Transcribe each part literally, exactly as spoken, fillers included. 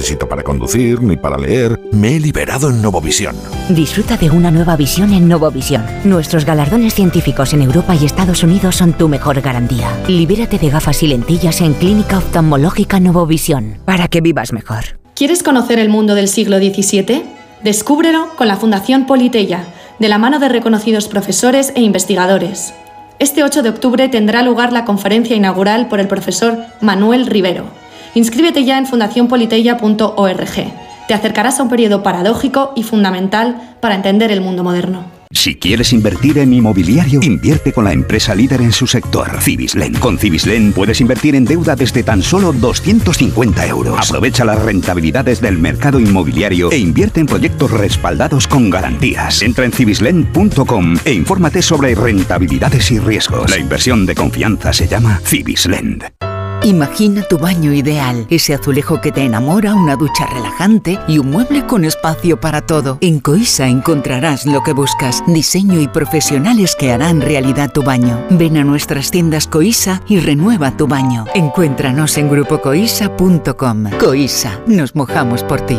necesito para conducir ni para leer. Me he liberado en Novovisión. Disfruta de una nueva visión en Novovisión. Nuestros galardones científicos en Europa y Estados Unidos son tu mejor garantía. Libérate de gafas y lentillas en Clínica Oftalmológica Novovisión, para que vivas mejor. ¿Quieres conocer el mundo del siglo diecisiete? Descúbrelo con la Fundación Politeia, de la mano de reconocidos profesores e investigadores. Este ocho de octubre tendrá lugar la conferencia inaugural por el profesor Manuel Rivero. Inscríbete ya en fundación politeia punto org. Te acercarás a un periodo paradójico y fundamental para entender el mundo moderno. Si quieres invertir en inmobiliario, invierte con la empresa líder en su sector, Cibislen. Con Cibislen puedes invertir en deuda desde tan solo doscientos cincuenta euros. Aprovecha las rentabilidades del mercado inmobiliario e invierte en proyectos respaldados con garantías. Entra en cibislen punto com e infórmate sobre rentabilidades y riesgos. La inversión de confianza se llama Cibislen. Imagina tu baño ideal, ese azulejo que te enamora, una ducha relajante y un mueble con espacio para todo. En Coisa encontrarás lo que buscas, diseño y profesionales que harán realidad tu baño. Ven a nuestras tiendas Coisa y renueva tu baño. Encuéntranos en grupo coisa punto com. Coisa, nos mojamos por ti.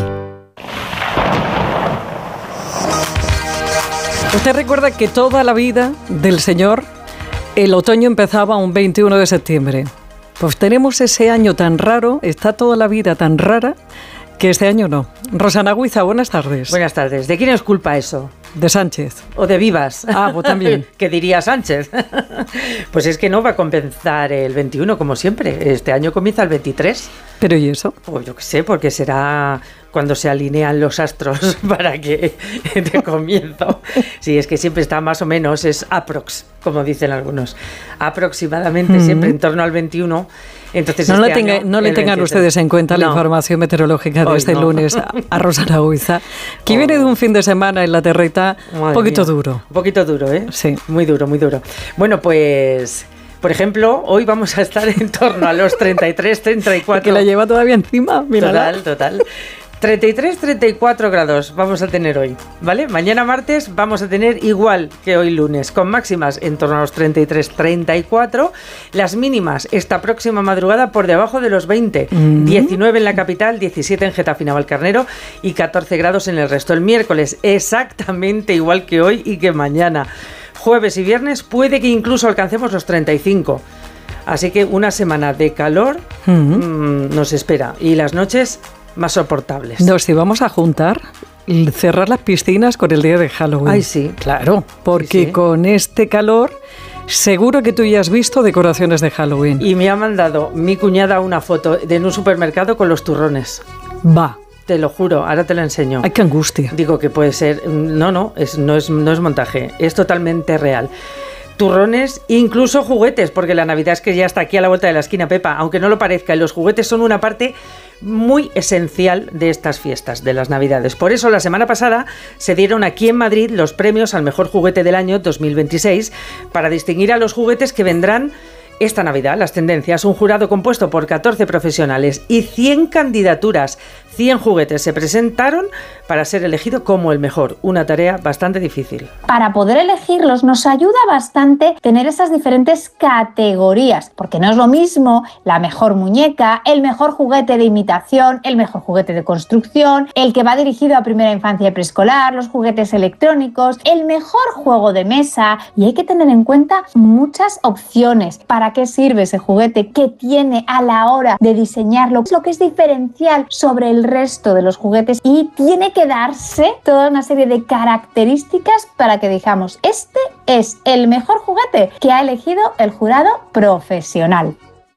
¿Usted recuerda que toda la vida del Señor, el otoño empezaba un veintiuno de septiembre? Pues tenemos ese año tan raro, está toda la vida tan rara, que este año no. Rosana Huiza, buenas tardes. Buenas tardes. ¿De quién es culpa eso? De Sánchez. O de Vivas. Ah, pues también. ¿Qué diría Sánchez? Pues es que no va a compensar el veintiuno, como siempre. Este año comienza el veintitrés. ¿Pero y eso? Pues yo qué sé, porque será cuando se alinean los astros para que de comienzo. Sí, es que siempre está más o menos, es aprox, como dicen algunos. Aproximadamente mm-hmm. siempre en torno al veintiuno. Entonces no este le, tenga, año, no le tengan veintitrés. Ustedes en cuenta no. la información meteorológica de Hoy este no. lunes a, a Rosana Huiza, que oh. viene de un fin de semana en la terreta un poquito mía. duro. Un poquito duro, ¿eh? Sí. Muy duro, muy duro. Bueno, pues... Por ejemplo, hoy vamos a estar en torno a los treinta y tres, treinta y cuatro. Que la lleva todavía encima, mírala. Total, total. treinta y tres, treinta y cuatro grados vamos a tener hoy, ¿vale? Mañana martes vamos a tener igual que hoy lunes, con máximas en torno a los treinta y tres, treinta y cuatro. Las mínimas esta próxima madrugada por debajo de los veinte. Mm. diecinueve en la capital, diecisiete en Getafe y Navalcarnero y catorce grados en el resto. El miércoles exactamente igual que hoy y que mañana. Jueves y viernes puede que incluso alcancemos los treinta y cinco. Así que una semana de calor uh-huh. mmm, nos espera. Y las noches más soportables. Nos íbamos a juntar y cerrar las piscinas con el día de Halloween. Ay, sí. Claro, porque sí, sí. con este calor seguro que tú ya has visto decoraciones de Halloween. Y me ha mandado mi cuñada una foto de un supermercado con los turrones. Va. Te lo juro, ahora te lo enseño. Ay, qué angustia. Digo que puede ser... No, no, es, no, es, no es montaje, es totalmente real. Turrones, incluso juguetes, porque la Navidad es que ya está aquí a la vuelta de la esquina, Pepa, aunque no lo parezca, y los juguetes son una parte muy esencial de estas fiestas, de las Navidades. Por eso la semana pasada se dieron aquí en Madrid los premios al mejor juguete del año dos mil veintiséis para distinguir a los juguetes que vendrán esta Navidad. Las tendencias, un jurado compuesto por catorce profesionales y cien candidaturas, cien juguetes se presentaron para ser elegido como el mejor. Una tarea bastante difícil. Para poder elegirlos nos ayuda bastante tener esas diferentes categorías, porque no es lo mismo la mejor muñeca, el mejor juguete de imitación, el mejor juguete de construcción, el que va dirigido a primera infancia y preescolar, los juguetes electrónicos, el mejor juego de mesa, y hay que tener en cuenta muchas opciones. ¿Para qué sirve ese juguete? ¿Qué tiene a la hora de diseñarlo? Es lo que es diferencial sobre el resto de los juguetes, y tiene que darse toda una serie de características para que digamos, este es el mejor juguete que ha elegido el jurado profesional.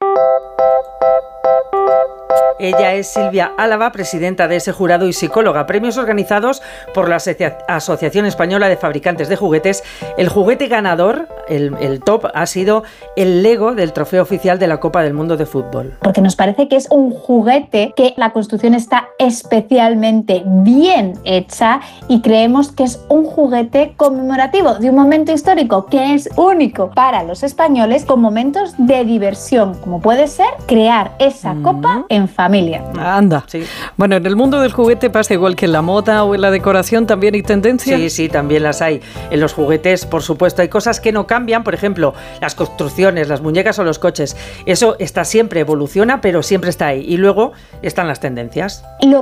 Ella es Silvia Álava, presidenta de ese jurado y psicóloga. Premios organizados por la Asocia- Asociación Española de Fabricantes de Juguetes. El juguete ganador, el, el top, ha sido el Lego del trofeo oficial de la Copa del Mundo de Fútbol. Porque nos parece que es un juguete que la construcción está especialmente bien hecha, y creemos que es un juguete conmemorativo de un momento histórico que es único para los españoles, con momentos de diversión, como puede ser crear esa mm. copa en familia. Anda. Sí. Bueno, en el mundo del juguete pasa igual que en la moda o en la decoración, también hay tendencias. Sí, sí, también las hay. En los juguetes, por supuesto, hay cosas que no cambian, por ejemplo, las construcciones, las muñecas o los coches. Eso está siempre, evoluciona, pero siempre está ahí. Y luego están las tendencias. Lo